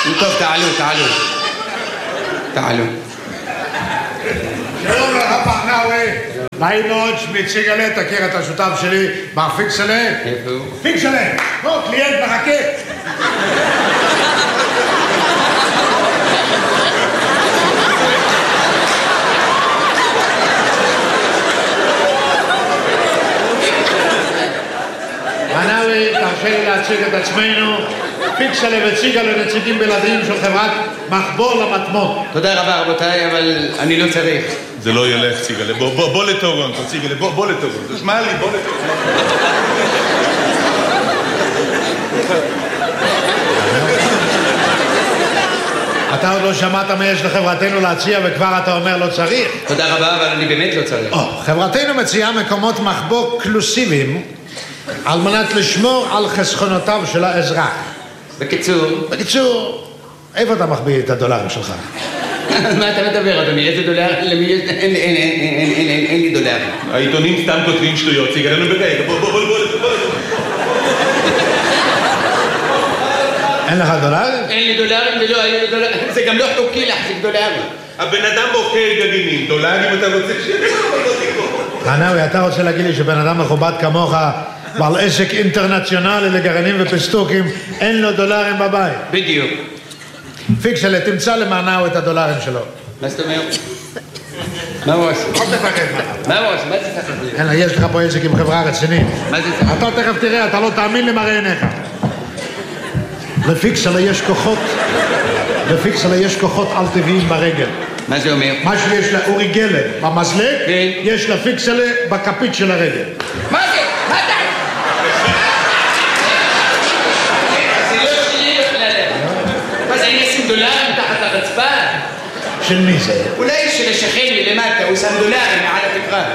טוב, תעלו. שלום לך פרנאווי. נעים מאוד, שמי ציגלה, תכיר את השותף שלי, מר פיקסלה. איפה הוא? פיקסלה, בוא, קליינט מחכה. פרנאווי, תרשה לי להציג את עצמנו. פיקסלה וציגלה נציגים בלעדיים של חברת מחבור למטמון. תודה רבה רבותיי, אבל אני לא צריך. זה לא ילך, ציגלה. בוא לטורונטו, ציגלה, בוא לטורונטו. שמע לי, בוא לטורונטו. אתה עוד לא שמעת מה יש לחברתנו להציע וכבר אתה אומר לא צריך? תודה רבה, אבל אני באמת לא צריך. חברתנו מציעה מקומות מחבוא קלוסיביים על מנת לשמור על חסכונותיו של האזרח. בקיצור, איפה אתה מחביא את הדולרים שלך? מה אתה מדבר, אדוני? איזה דולר? למי יש? אין לי דולרים. העיתונים סתם כותבים שטויות, ציגלה, נו בגלל, בוא. אין לך דולרים? אין לי דולרים ולא היו לי דולרים. זה גם לא חוקי להחזיק דולרים. הבן אדם מוכר גרעינים, דולרים אתה רוצה פרנאווי, אתה רוצה להגיד לי שבן אדם מכובד כמוך בעל עסק אינטרנציונלי לגרעינים ופסטוקים, אין לו דולרים בבית? בדיוק. פיקסלה, תמצא למענאו את הדולרים שלו. מה זאת אומרת? מה הוא עושה? מה הוא עושה? מה זה תחת זה? אלא, יש לך פה עסק עם חברה רצינית. מה זה תחת? אתה תכף תראה, אתה לא תאמין למראה עיניך. לפיקסלה יש כוחות על טבעיים ברגל. מה זה אומר? מה שיש לאורי גלר במזלג, יש לפיקסלה בכפית של הרגל. מה זה? מה אתה? זה לא שלי בכלל. מה זה, אני אשים דולרים תחת הרצפה? של מי זה? אולי של השכן לי למטה, הוא שם דולרים מעל התקרה.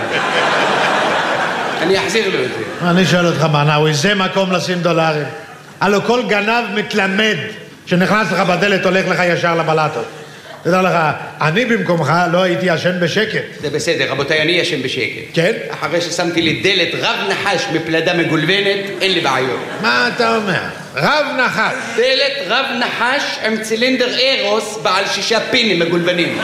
אני אחזיר לו את זה. אני שואל אותך, מנאווי, זה מקום לשים דולרים? הלוא כל גנב מתלמד שנכנס לך בדלת הולך לך ישר לבלטות. תדע לך, אני במקומך לא הייתי ישן בשקט. זה בסדר, רבותיי, אני ישן בשקט. כן? אחרי ששמתי לי דלת רב נחש מפלדה מגולבנת, אין לי בעיות. מה אתה אומר? רב נחש. דלת רב נחש עם צילינדר אירוס בעל 6 פינים מגולבנים.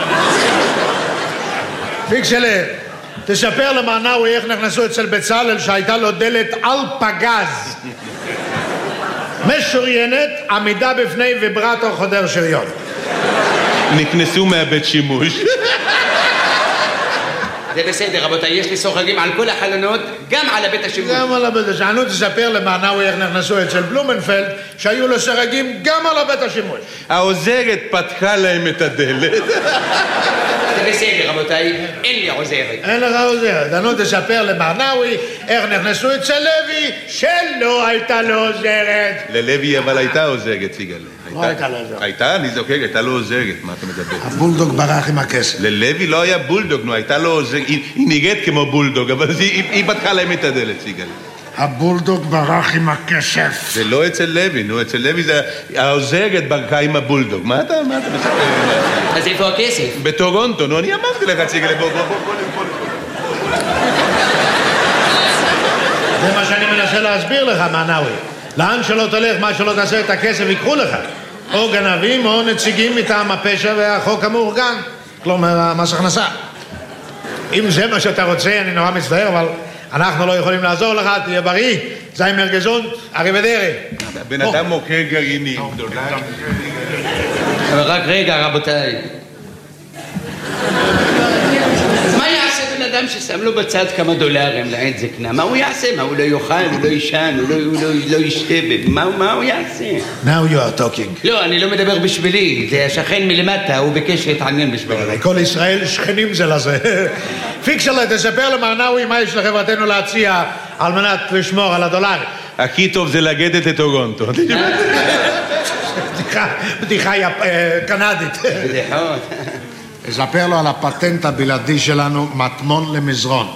פיקסלה, תספר למענאווי איך נכנסו אצל בצלאל שהייתה לו דלת על פגז. משוריינת, עמידה בפני ויברטור חודר שריון. נכנסו מהבית שימוש. זה בסדר, רבותיי, יש לי סוחגים על כל החלונות, גם על הבית השימוש. גם על הבית השימוש. תספר למענאווי איך נכנסו אצל בלומנפלד, שהיו לו סרגים גם על הבית השימוש. העוזרת פתחה להם את הדלת. זה בסדר, רבותיי, אין לי עוזרת. אין לך עוזרת. תספר למענאווי איך נכנסו אצל לוי, שלא הייתה לו עוזרת. ללוי אבל הייתה עוזרת, ציגלה. לא הייתה לו עוזרת. הייתה? אני זוכר, הייתה לו עוזרת, מה אתה מדבר? הבולדוג ברח עם הכסף. ללוי לא היה בולדוג, נו, הייתה לו עוזרת, היא נראית כמו בולדוג, אבל היא פתחה להם את הדלת, ציגלה. הבולדוג ברח עם הכסף. זה לא אצל לוי, נו, אצל לוי זה העוזרת ברחה עם הבולדוג. מה אתה מספר? אז איפה הכסף? בטורונטו, נו, אני אמרתי לך, ציגלה, בוא. זה מה שאני מנסה להסביר לך, מענאווי. לאן שלא תלך, מה שלא תעשה את הכסף, ייקחו לך. או גנבים או נציגים מטעם הפשע והחוק המאורגן. כלומר, מס הכנסה. אם זה מה שאתה רוצה, אני נורא מצטער, אבל אנחנו לא יכולים לעזור לך, תהיה בריא. זיימר גזונט, אריבדרי. בן אדם מוכר גרעינים. אבל רק רגע, רבותיי. אז מה יעשה בן אדם ששם לו בצד כמה דולרים לעת זקנה? מה הוא יעשה? מה, הוא לא יאכל, הוא לא יישן, הוא לא ישתה? מה הוא יעשה? Now you are talking. לא, אני לא מדבר בשבילי. זה השכן מלמטה, הוא ביקש להתעניין בשבילי. כל ישראל שכנים זה לזה. פיקסלה, תספר למענאווי מה יש לחברתנו להציע על מנת לשמור על הדולר. הכי טוב זה לגדת את טורונטו. בדיחה קנדית. בדיחות. תספר לו על הפטנט הבלעדי שלנו, מטמון למזרון.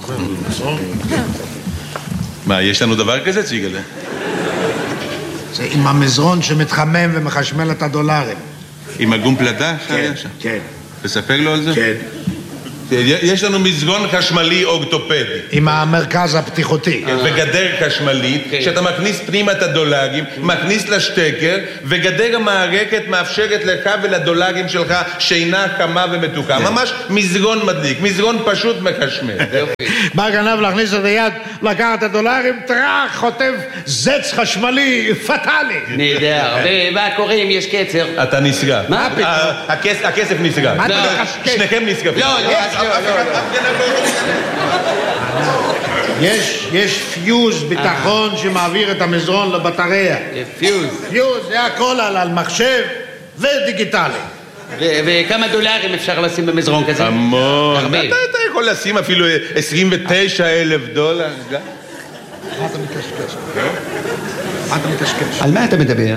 מה, יש לנו דבר כזה, ציגלה? זה עם המזרון שמתחמם ומחשמל את הדולרים. עם הגום פלדה? כן, כן. תספר לו על זה? כן. יש לנו מזגון חשמלי אורתופדי. עם המרכז הפתיחותי. וגדר חשמלית, שאתה מכניס פנימה את הדולרים, מכניס לשטקר, וגדר המערכת מאפשרת לך ולדולרים שלך שינה חמה ומתוקה. ממש מזגון מדליק, מזגון פשוט מחשמל. בא גנב להכניס את היד, לקח את הדולרים, טרח, חוטף זץ חשמלי פטאלי. נהדר. ומה קורה אם יש קצר? אתה נסגר. מה פתאום? הכסף נסגר. שניכם נסגרים. לא. יש פיוז ביטחון שמעביר את המזרון לבטריה. פיוז. פיוז, זה הכל על מחשב ודיגיטלי. וכמה דולרים אפשר לשים במזרון כזה? המון. אתה יכול לשים אפילו 29,000 דולר. מה אתה מתקשקש? מה אתה מתקשקש? על מה אתה מדבר?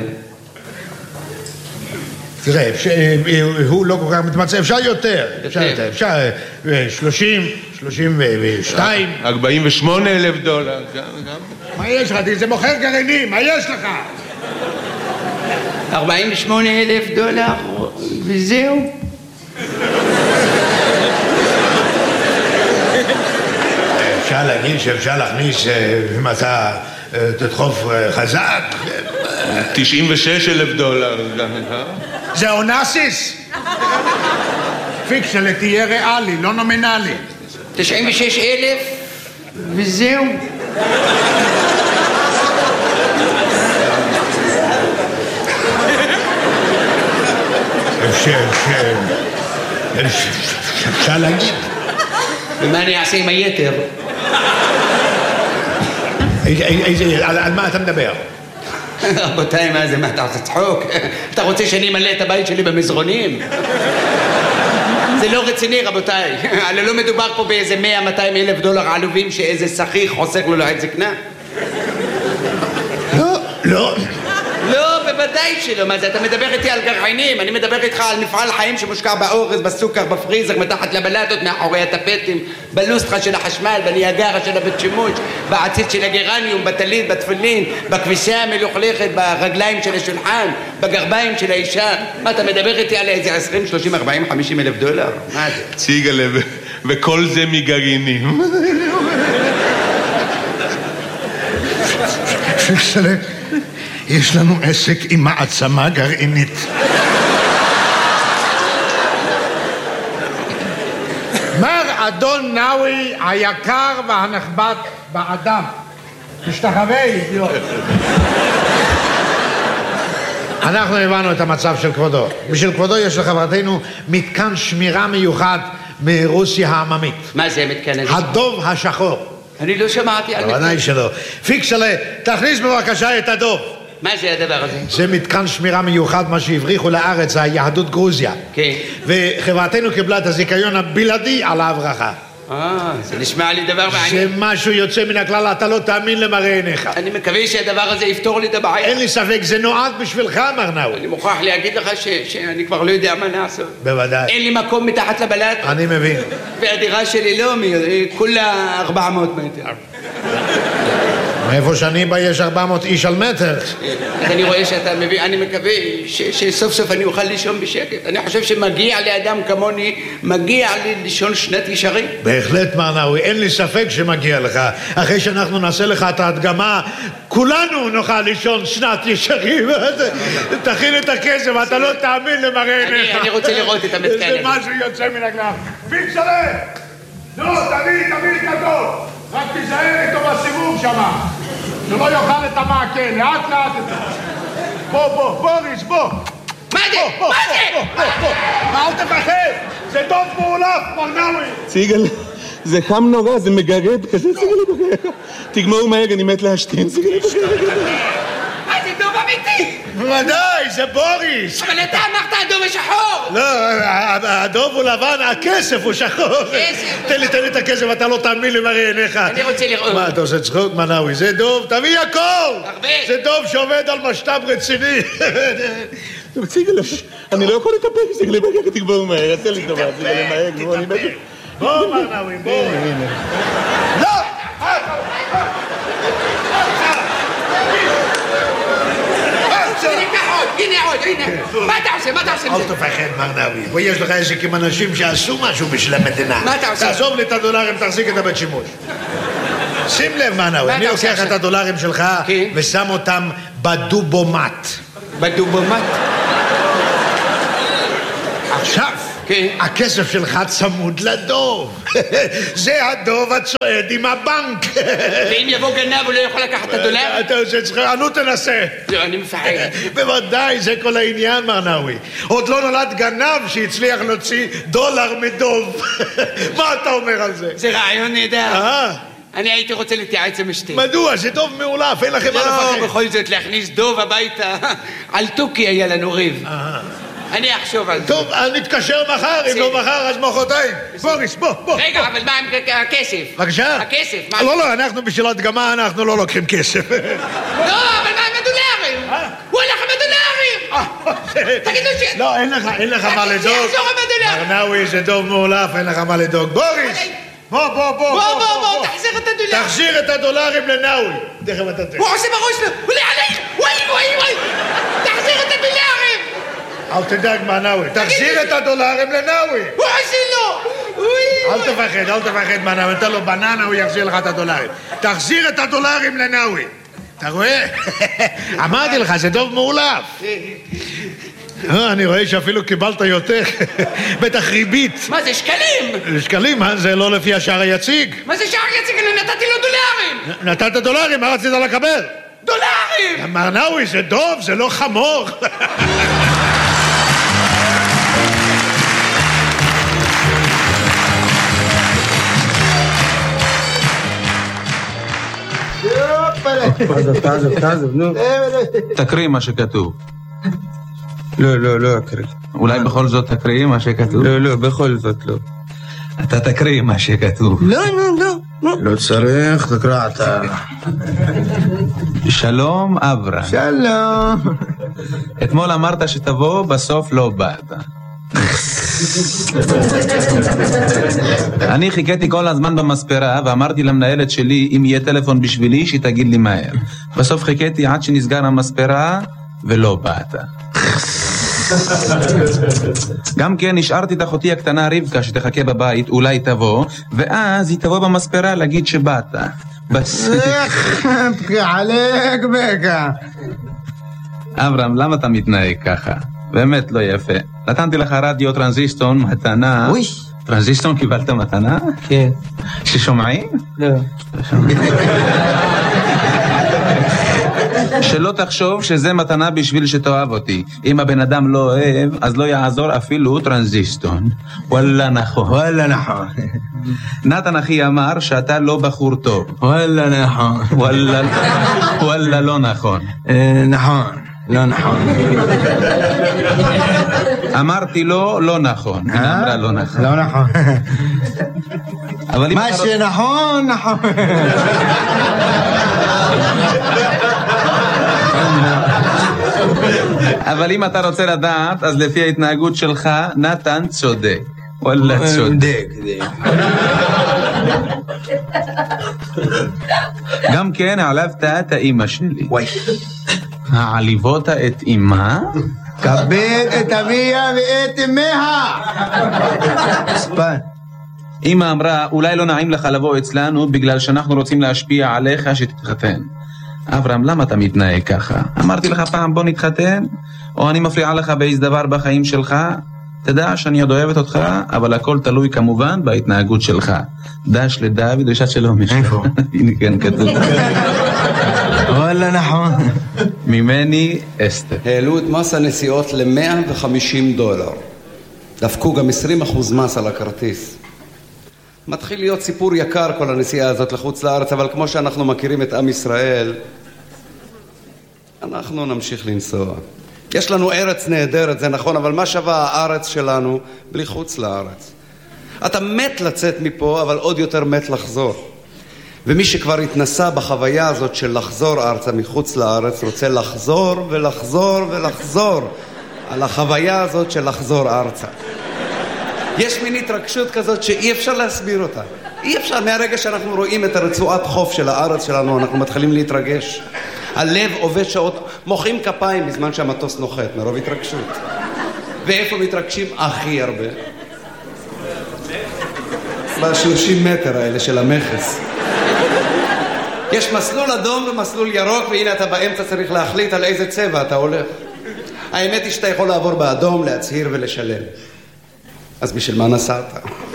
תראה, הוא לא כל כך מתמצא, אפשר יותר. אפשר 30, 32. 48,000 דולר. מה יש לך? זה מוכר גרעינים, מה יש לך? 48,000 דולר וזהו. אפשר להגיד שאפשר להכניס, אם אתה תדחוף חזק. 96,000 דולר. זה אונסיס? פיקשלה תהיה ריאלי, לא נומינלי. 96,000 וזהו. אפשר להגיד. ומה אני אעשה עם היתר? על מה אתה מדבר? רבותיי, מה אתה עושה צחוק? אתה רוצה שאני אמלא את הבית שלי במזרונים? זה לא רציני, רבותיי. לא מדובר פה באיזה 100-200 אלף דולר עלובים שאיזה שכיר חוסך לו לעת זקנה? לא. לא, בוודאי שלא. מה זה, אתה מדבר איתי על גרעינים, אני מדבר איתך על מפעל חיים שמושקע באורז, בסוכר, בפריזר, מתחת לבלטות, מאחורי הטפטים, בלוסטרה של החשמל, בניאגרה של הבית שימוש, בעציץ של הגרניום, בטלית, בתפילין, בכביסה המלוכלכת, ברגליים של השולחן, בגרביים של האישה. מה, אתה מדבר איתי על איזה 20, 30, 40, 50 אלף דולר? מה זה? ציגלה, וכל זה מגרעינים. יש לנו עסק עם מעצמה גרעינית. מר אדון נאווי היקר והנכבד באדם. משתחווה, אידיוט. אנחנו הבנו את המצב של כבודו. בשביל כבודו יש לחברתנו מתקן שמירה מיוחד מרוסיה העממית. מה זה מתקן הזה? הדוב השחור. אני לא שמעתי על מתקן. ודאי שלא. פיקסלה, תכניס בבקשה את הדוב. מה זה הדבר הזה? זה מתקן שמירה מיוחד, מה שהבריחו לארץ, היהדות גרוזיה. כן. וחברתנו קיבלה את הזיכיון הבלעדי על ההברחה. זה נשמע לי דבר מעניין. זה משהו יוצא מן הכלל, אתה לא תאמין למראה עיניך. אני מקווה שהדבר הזה יפתור לי את הבעיה. אין לי ספק, זה נועד בשבילך, מר נאווי. אני מוכרח להגיד לך שאני כבר לא יודע מה לעשות. בוודאי. אין לי מקום מתחת לבלט. אני מבין. והדירה שלי לא, כולה 400 מטר. מאיפה שאני בא יש 400 איש על מטר. אז אני רואה שאתה מבין, אני מקווה שסוף סוף אני אוכל לישון בשקט. אני חושב שמגיע לאדם כמוני, מגיע לי לישון שנת ישרים. בהחלט, מר נאווי, אין לי ספק שמגיע לך. אחרי שאנחנו נעשה לך את ההדגמה, כולנו נוכל לישון שנת ישרים. תכין את הכסף, אתה לא תאמין למראה עיניך. אני רוצה לראות את המתקן הזה. זה משהו יוצא מן הכלל. פיקסלה! נו, תביא כדור. רק תיזהר איתו בסיבוב שמה. שלא יאכל את המעקה, לאט לאט איתו. בוא, בוריס, בוא. מה זה? מה זה? אל תפחד, זה דוב מעולף, מר נאווי. ציגל, זה חם נורא, זה מגרד, כזה ציגל בחייך. תגמור מהר, אני מת להשתין, ציגל בחייך. מה זה דוב אמיתי? בוודאי, זה בוריס. אבל אתה אמרת הדוב השחור. לא, הדוב הוא לבן, הכסף הוא שחור. תן לי את הכסף, אתה לא תאמין למראה עיניך. אני רוצה לראות. מה, אתה עושה צחוק, מר נאווי? זה דוב, תביא הכל. הרבה. זה דוב שעובד על משת"פ רציני. ציגל, אני לא יכול להתאפק, ציגל בחייך, תגמור מהר, עשה לי טובה, ציגל מהר, אני מת. בוא, מר נאווי, בוא. לא! הנה עוד, הנה. מה אתה עושה? מה אתה עושה עם אל זה? תפחד, מר נאווי. ויש לך עסק עם אנשים שעשו משהו בשביל המדינה. מה אתה עושה? תעזוב לי את הדולרים, תחזיק את הבית שימוש. שים לב, מר נאווי, אני לוקח את הדולרים שלך ושם אותם בדובומט. בדובומט? עכשיו, הכסף שלך צמוד לדוב. זה הדוב הצועד עם הבנק. ואם יבוא גנב הוא לא יכול לקחת את הדולר? אתה עושה צחוק, נו תנסה. לא, אני מפחד. בוודאי, זה כל העניין, מר נאווי. עוד לא נולד גנב שהצליח להוציא דולר מדוב. מה אתה אומר על זה? זה רעיון נהדר. אני הייתי רוצה להתייעץ עם אשתי. מדוע? זה דוב מעולף, אין לכם מה לפחד. לא, בכל זאת להכניס דוב הביתה. על תוכי היה לנו ריב. אני אחשוב על זה. טוב, נתקשר מחר, אם לא מחר אז מחרתיים. בוריס, בוא. רגע, אבל מה עם הכסף? בבקשה? הכסף, מה? לא, אנחנו בשביל הדגמה, אנחנו לא לוקחים כסף. לא, אבל מה עם הדולרים? הוא הלך עם הדולרים! תגידו ש... לא, אין לך מה לדאוג. שיחזור עם הדולרים! מר נאווי, זה דוב מעולף, אין לך מה לדאוג. בוריס! בוא, תחזיר את הדולרים. תחזיר את הדולרים לנאווי. תכף אתה תראה. הוא עושה בראש לו, הוא עליך! וואי! תחזיר את הדולרים! אל תדאג, מר נאווי. תחזיר את הדולרים לנאווי. הוא עושה לו! אל תפחד, מר נאווי. אתה לו בננה, הוא יחזיר לך את הדולרים. תחזיר את הדולרים לנאווי. אתה רואה? אמרתי לך, זה דוב מעולף. אני רואה שאפילו קיבלת יותר. בטח ריבית. מה זה, שקלים? שקלים? זה לא לפי השער היציג. מה זה שער יציג? אני נתתי לו דולרים! נתת דולרים, מה רצית לקבל? דולרים! מר נאווי, זה דוב, זה לא חמור. תעזוב, נו. תקריא מה שכתוב. לא אקריא. אולי בכל זאת תקריא מה שכתוב? לא, בכל זאת לא. אתה תקריא מה שכתוב. לא. לא צריך, תקרא אתה. שלום אברהם. שלום. אתמול אמרת שתבוא, בסוף לא באת. אני חיכיתי כל הזמן במספרה ואמרתי למנהלת שלי אם יהיה טלפון בשבילי שתגיד לי מהר. בסוף חיכיתי עד שנסגר המספרה ולא באת. גם כן נשארתי את אחותי הקטנה רבקה שתחכה בבית, אולי תבוא, ואז היא תבוא במספרה להגיד שבאת. עלק בקה. אברהם, למה אתה מתנהג ככה? באמת לא יפה. נתנתי לך רדיו טרנזיסטון מתנה. אוי. טרנזיסטון קיבלת מתנה? כן. ששומעים? לא. שלא תחשוב שזה מתנה בשביל שתאהב אותי. אם הבן אדם לא אוהב, אז לא יעזור אפילו טרנזיסטון. וואלה נכון. נתן אחי אמר שאתה לא בחור טוב. וואלה נכון. וואלה לא נכון. נכון. לא נכון. אמרתי לו לא נכון. היא אמרה לא נכון. לא נכון. אבל מה שנכון, נכון. אבל אם אתה רוצה לדעת, אז לפי ההתנהגות שלך, נתן צודק. וואלה צודק. גם כן העלבת את האמא שלי. וואי. העליבות את אמא? כבד את אביה ואת אמיה. ספן. אמא אמרה, אולי לא נעים לך לבוא אצלנו בגלל שאנחנו רוצים להשפיע עליך שתתחתן. אברהם, למה אתה מתנהג ככה? אמרתי לך פעם בוא נתחתן? או אני מפריעה לך באיזה דבר בחיים שלך? תדע שאני עוד אוהבת אותך, אבל הכל תלוי כמובן בהתנהגות שלך. דש לדוד ושת שלום. איפה? הנה כן כתוב. וואלה נכון. ממני אסתר. העלו את מס הנסיעות $150. דפקו גם 20% מס על הכרטיס. מתחיל להיות סיפור יקר כל הנסיעה הזאת לחוץ לארץ, אבל כמו שאנחנו מכירים את עם ישראל, אנחנו נמשיך לנסוע. יש לנו ארץ נהדרת, זה נכון, אבל מה שווה הארץ שלנו בלי חוץ לארץ? אתה מת לצאת מפה, אבל עוד יותר מת לחזור. ומי שכבר התנסה בחוויה הזאת של לחזור ארצה מחוץ לארץ, רוצה לחזור ולחזור על החוויה הזאת של לחזור ארצה. יש מין התרגשות כזאת שאי אפשר להסביר אותה. אי אפשר, מהרגע שאנחנו רואים את הרצועת חוף של הארץ שלנו, אנחנו מתחילים להתרגש. הלב עובד שעות, מוחאים כפיים בזמן שהמטוס נוחת, מרוב התרגשות. ואיפה מתרגשים הכי הרבה? ב-30 מטר האלה של המכס. יש מסלול אדום ומסלול ירוק, והנה אתה באמצע צריך להחליט על איזה צבע אתה הולך. האמת היא שאתה יכול לעבור באדום, להצהיר ולשלם. אז בשביל מה נסעת?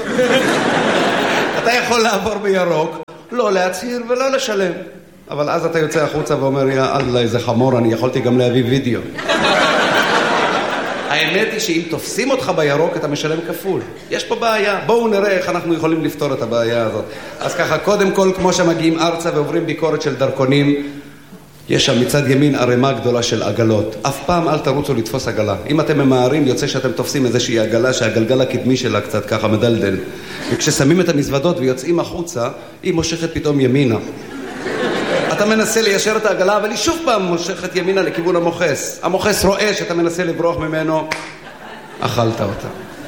אתה יכול לעבור בירוק, לא להצהיר ולא לשלם. אבל אז אתה יוצא החוצה ואומר, יא אללה, איזה חמור, אני יכולתי גם להביא וידאו. האמת היא שאם תופסים אותך בירוק, אתה משלם כפול. יש פה בעיה. בואו נראה איך אנחנו יכולים לפתור את הבעיה הזאת. אז ככה, קודם כל, כמו שמגיעים ארצה ועוברים ביקורת של דרכונים, יש שם מצד ימין ערימה גדולה של עגלות. אף פעם אל תרוצו לתפוס עגלה. אם אתם ממהרים, יוצא שאתם תופסים איזושהי עגלה שהגלגל הקדמי שלה קצת ככה מדלדל. וכששמים את המזוודות ויוצאים החוצה, היא מושכת פתאום ימינה. אתה מנסה ליישר את העגלה, אבל היא שוב פעם מושכת ימינה לכיוון המוחס. המוחס רואה שאתה מנסה לברוח ממנו, אכלת אותה.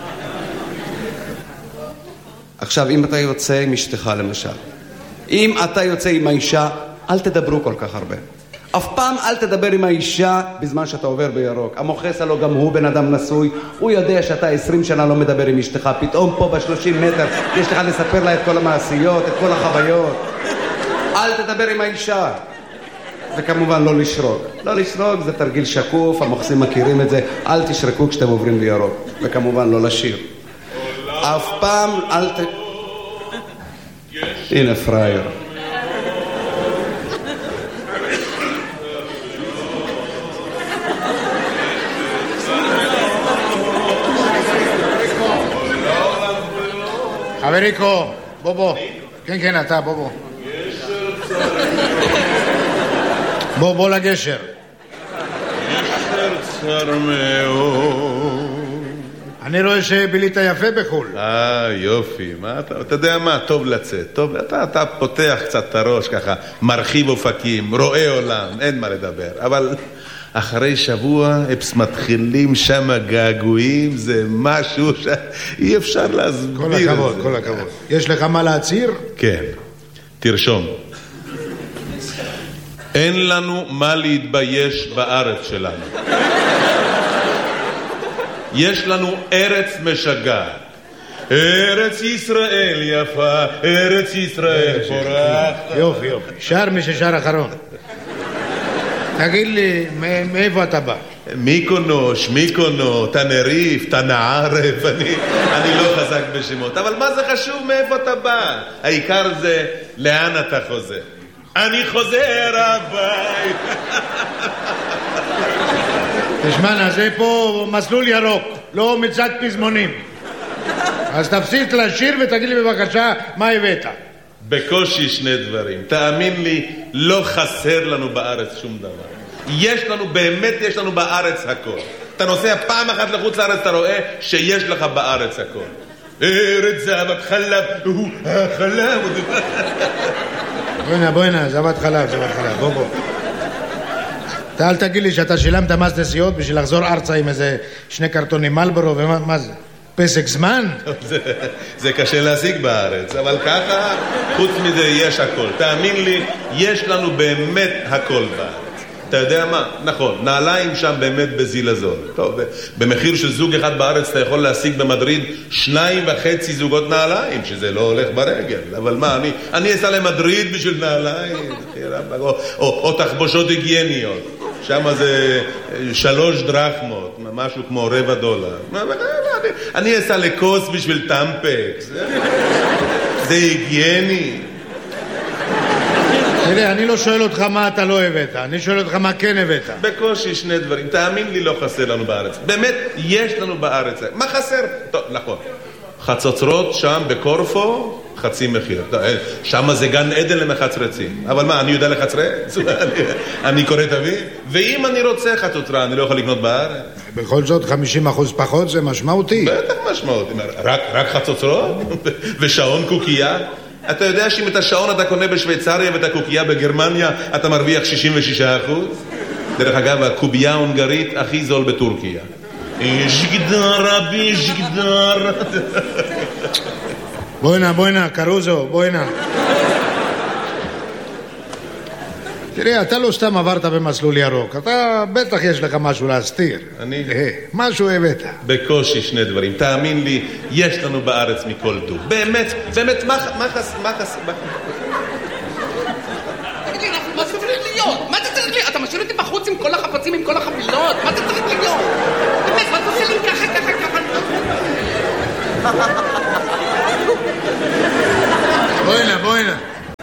עכשיו, אם אתה יוצא עם אשתך למשל, אם אתה יוצא עם האישה, אל תדברו כל כך הרבה. אף פעם אל תדבר עם האישה בזמן שאתה עובר בירוק. המוחס הלא גם הוא בן אדם נשוי, הוא יודע שאתה 20 שנה לא מדבר עם אשתך, פתאום פה ב-30 מטר יש לך לספר לה את כל המעשיות, את כל החוויות. אל תדבר עם האישה. וכמובן לא לשרוק. לא לשרוק זה תרגיל שקוף, המוחסים מכירים את זה. אל תשרקו כשאתם עוברים בירוק. וכמובן לא לשיר. אף פעם אל הנה פרייר. חבריקו, בוא. כן, אתה, בוא. בוא לגשר. גשר צר מאוד. אני רואה שבילית יפה בחול. יופי. אתה יודע מה? טוב לצאת. טוב, אתה פותח קצת את הראש ככה, מרחיב אופקים, רואה עולם, אין מה לדבר. אבל אחרי שבוע מתחילים שם געגועים, זה משהו שאי אפשר להסביר. כל הכבוד. יש לך מה להצהיר? כן. תרשום. אין לנו מה להתבייש בארץ שלנו. יש לנו ארץ משגעת. ארץ ישראל יפה, ארץ ישראל פורחת. יופי. שר מי ששר אחרון. תגיד לי, מאיפה אתה בא? מיקונו, תנריף, תנערף, אני לא חזק בשמות. אבל מה זה חשוב מאיפה אתה בא? העיקר זה לאן אתה חוזר. אני חוזר הבית. תשמע, זה פה מסלול ירוק, לא מצד פזמונים. אז תפסיק לשיר ותגיד לי בבקשה מה הבאת. בקושי שני דברים. תאמין לי, לא חסר לנו בארץ שום דבר. יש לנו בארץ הכל. אתה נוסע פעם אחת לחוץ לארץ, אתה רואה שיש לך בארץ הכל. ארץ זבת חלב, חלב. בוא'נה, זבת חלב, בוא. אתה אל תגיד לי שאתה שילמת מס נסיעות בשביל לחזור ארצה עם איזה 2 קרטונים מלבורו, ומה זה? פסק זמן? זה קשה להשיג בארץ, אבל ככה, חוץ מזה יש הכל. תאמין לי, יש לנו באמת הכל בארץ. אתה יודע מה? נכון, נעליים שם באמת בזיל הזול. טוב, במחיר של זוג אחד בארץ אתה יכול להשיג במדריד 2.5 זוגות נעליים, שזה לא הולך ברגל. אבל מה, אני אסע למדריד בשביל נעליים, או תחבושות היגייניות. שם זה 3 דרחמות, משהו כמו $4. אני אסע לקוס בשביל טמפקס. זה היגייני. תראה, אני לא שואל אותך מה אתה לא הבאת, אני שואל אותך מה כן הבאת. בקושי 2 דברים, תאמין לי לא חסר לנו בארץ. באמת, יש לנו בארץ. מה חסר? טוב, נכון. חצוצרות שם בקורפו, חצי מחיר. שם זה גן עדן למחצרצים. אבל מה, אני יודע לחצרץ? אני קורא תביא? ואם אני רוצה חצוצרה, אני לא יכול לקנות בארץ? בכל זאת 50% פחות זה משמעותי. בטח משמעותי. רק חצוצרות? ושעון קוקייה? אתה יודע שאם את השעון אתה קונה בשוויצריה ואת הקוקייה בגרמניה, אתה מרוויח 66%? דרך אגב, הקובייה ההונגרית הכי זול בטורקיה. ז'גדר, רבי, ז'גדר. בוא'נה, קרוזו, בוא'נה. תראה, אתה לא סתם עברת במסלול ירוק. אתה בטח יש לך משהו להסתיר. אני? משהו הבאת. בקושי 2 דברים. תאמין לי, יש לנו בארץ מכל טוב. באמת, מה חס... תגיד לי, מה זה צריך להיות? מה זה צריך להיות? אתה משאיר אותי בחוץ עם כל החפצים, עם כל החבילות? מה זה צריך להיות? באמת, מה זה עושה לי ככה? בואי הנה.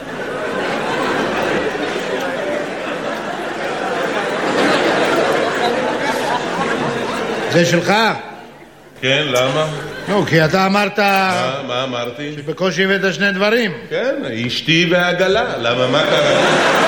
זה שלך? כן, למה? נו, כי אתה אמרת... מה אמרתי? שבקושי הבאת 2 דברים. כן, אשתי והעגלה. למה, מה קרה?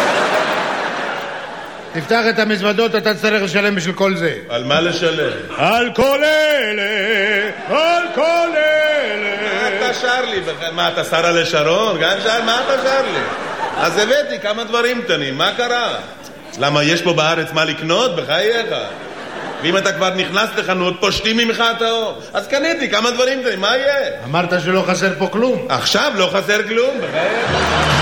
תפתח את המזוודות, אתה תצטרך לשלם בשביל כל זה. על מה לשלם? על כל אלה, על כל אלה. מה אתה שר לי? מה, אתה שרה לשרון? גם שר, מה אתה שר לי? אז הבאתי כמה דברים קטנים, מה קרה? למה, יש פה בארץ מה לקנות? בחייך. ואם אתה כבר נכנס לחנות, פושטים ממך את האור. אז קניתי כמה דברים קטנים, מה יהיה? אמרת שלא חסר פה כלום. עכשיו לא חסר כלום, בחייך.